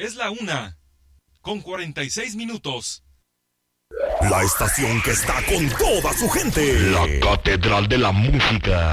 Es la 1:46. La estación que está con toda su gente. La Catedral de la Música.